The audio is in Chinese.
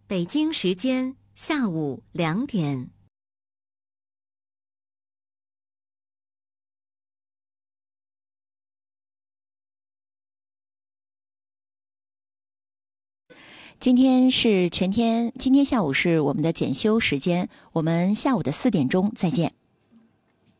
北京时间下午2点。 今天是全天，今天下午是我们的检修时间，我们下午的4点钟再见。